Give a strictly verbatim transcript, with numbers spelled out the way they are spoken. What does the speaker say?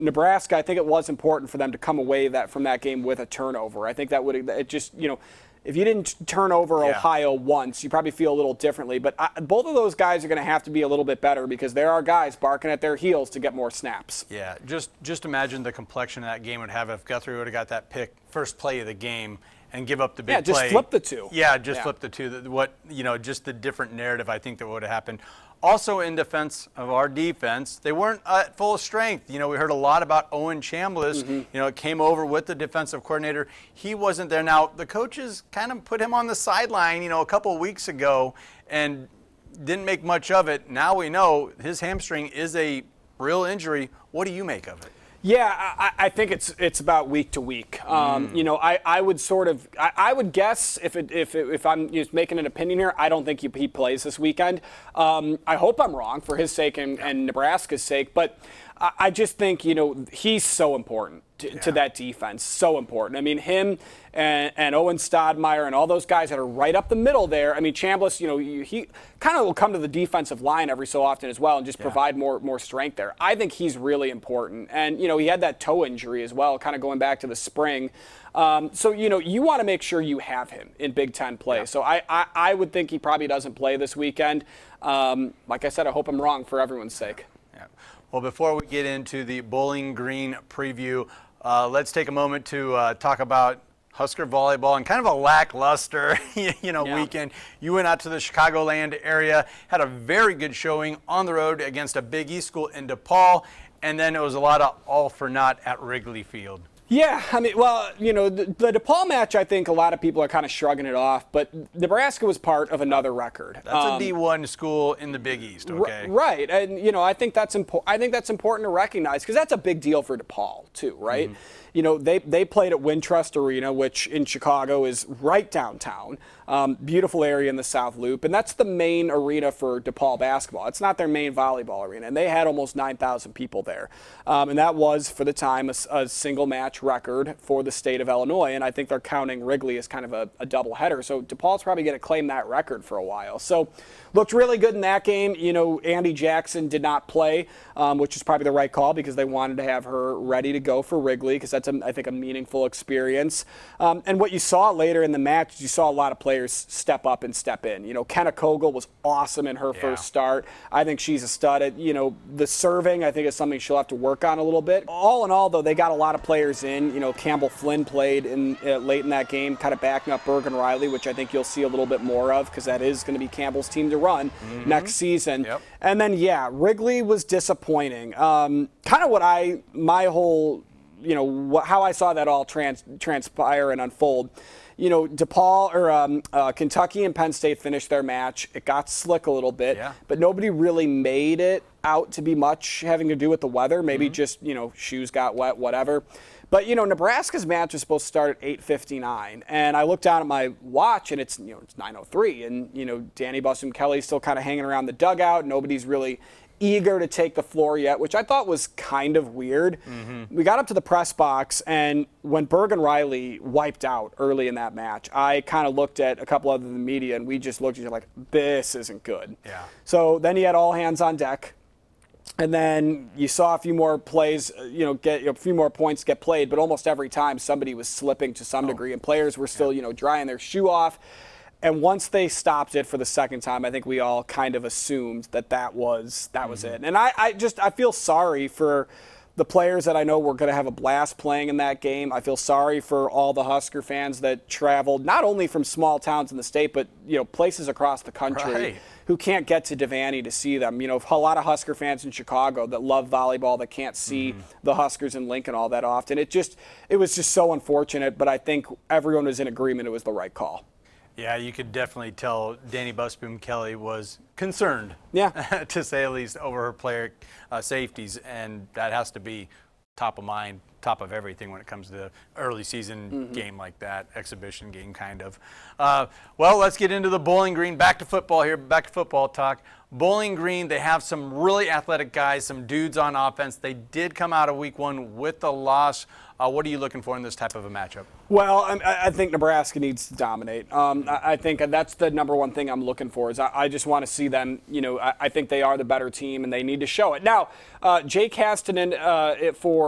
Nebraska, I think it was important for them to come away that from that game with a turnover. I think that would it just, you know, if you didn't turn over yeah. Ohio once, you probably feel a little differently. But I, both of those guys are going to have to be a little bit better because there are guys barking at their heels to get more snaps. Yeah, just just imagine the complexion of that game would have if Guthrie would have got that pick first play of the game and give up the big yeah, just play. flip the two. Yeah, just yeah. flip the two. What you know, just the different narrative I think that would have happened. Also, in defense of our defense, they weren't at full strength. You know, we heard a lot about Owen Chambliss. Mm-hmm. You know, it came over with the defensive coordinator. He wasn't there. Now, the coaches kind of put him on the sideline, you know, a couple of weeks ago and didn't make much of it. Now we know his hamstring is a real injury. What do you make of it? Yeah, I, I think it's it's about week to week. Um, mm. You know, I, I would sort of I, I would guess if it, if it, if I'm just making an opinion here, I don't think he, he plays this weekend. Um, I hope I'm wrong for his sake and, and Nebraska's sake, but I, I just think you know he's so important to, yeah. to that defense, so important. I mean, him and, and Owen Stodmeyer and all those guys that are right up the middle there. I mean, Chambliss, you know, he kind of will come to the defensive line every so often as well and just yeah. provide more more strength there. I think he's really important. And, you know, he had that toe injury as well, kind of going back to the spring. Um, so, you know, you want to make sure you have him in Big Ten play. Yeah. So I, I, I would think he probably doesn't play this weekend. Um, like I said, I hope I'm wrong for everyone's sake. Yeah. Well, before we get into the Bowling Green preview, uh, let's take a moment to uh, talk about Husker volleyball and kind of a lackluster, you know, yeah. weekend. You went out to the Chicagoland area, had a very good showing on the road against a Big East school in DePaul, and then it was a lot of all for naught at Wrigley Field. Yeah, I mean, well, you know, the, the DePaul match, I think a lot of people are kind of shrugging it off, but Nebraska was part of another record. That's um, a D one school in the Big East, okay? R- right, and you know, I think that's important. I think that's important to recognize because that's a big deal for DePaul too, right? Mm-hmm. You know, they they played at Wintrust Arena, which in Chicago is right downtown. Um, beautiful area in the South Loop, and that's the main arena for DePaul basketball. It's not their main volleyball arena, and they had almost nine thousand people there. Um, and that was, for the time, a, a single match record for the state of Illinois, and I think they're counting Wrigley as kind of a, a doubleheader. So DePaul's probably going to claim that record for a while. So looked really good in that game. You know, Andy Jackson did not play, um, which is probably the right call because they wanted to have her ready to go for Wrigley because that's, a, I think, a meaningful experience. Um, and what you saw later in the match, you saw a lot of players step up and step in. You know, Kenna Kogel was awesome in her yeah. first start. I think she's a stud. At, you know, the serving, I think, is something she'll have to work on a little bit. All in all, though, they got a lot of players in. You know, Campbell Flynn played in uh, late in that game, kind of backing up Bergen Riley, which I think you'll see a little bit more of because that is going to be Campbell's team to run mm-hmm. next season. Yep. And then, yeah, Wrigley was disappointing. Um, kind of what I, my whole, you know, wh- how I saw that all trans- transpire and unfold. You know, DePaul or um, uh, Kentucky and Penn State finished their match. It got slick a little bit, yeah. but nobody really made it out to be much having to do with the weather. Maybe mm-hmm. just, you know, shoes got wet, whatever. But, you know, Nebraska's match was supposed to start at eight fifty-nine, and I looked down at my watch, and it's, you know, it's nine oh three, and, you know, Danny Busum Kelly's still kind of hanging around the dugout. Nobody's really eager to take the floor yet, which I thought was kind of weird. Mm-hmm. We got up to the press box, and when Bergen Riley wiped out early in that match, I kind of looked at a couple other than the media, and we just looked at each other like, this isn't good. Yeah. So then he had all hands on deck. And then you saw a few more plays, you know, get you know, a few more points get played, but almost every time somebody was slipping to some oh. degree, and players were still, yeah. you know, drying their shoe off. And once they stopped it for the second time, I think we all kind of assumed that that was that was mm-hmm. it. And I, I just I feel sorry for the players that I know were going to have a blast playing in that game. I feel sorry for all the Husker fans that traveled not only from small towns in the state, but you know places across the country right. who can't get to Devaney to see them. You know, a lot of Husker fans in Chicago that love volleyball that can't see mm-hmm. the Huskers in Lincoln all that often. It just it was just so unfortunate, but I think everyone was in agreement it was the right call. Yeah, you could definitely tell Danny Busboom Kelly was concerned, yeah, to say at least, over her player uh, safeties, and that has to be top of mind, top of everything when it comes to the early season mm-hmm. game like that, exhibition game kind of. Uh, well, let's get into the Bowling Green. Back to football here, back to football talk. Bowling Green, they have some really athletic guys, some dudes on offense. They did come out of week one with the loss. Uh, what are you looking for in this type of a matchup? Well, I, I think Nebraska needs to dominate. Um, I, I think that's the number one thing I'm looking for is I, I just want to see them, you know, I, I think they are the better team and they need to show it. Now, uh, Jay Castanen uh, for